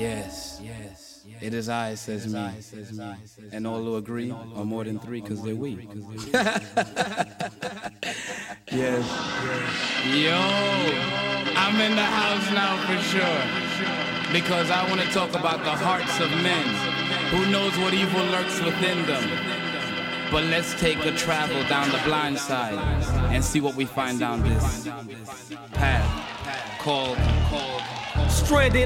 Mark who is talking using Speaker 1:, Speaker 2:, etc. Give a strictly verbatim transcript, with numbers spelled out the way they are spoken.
Speaker 1: Yes, yes, it is I, says me. And all who agree are more than three, cause they're we. Yes. Yo, I'm in the house now for sure. Because I want to talk about the hearts of men. Who knows what evil lurks within them? But let's take a travel down the blind side and see what we find down this path called, called,
Speaker 2: Stranded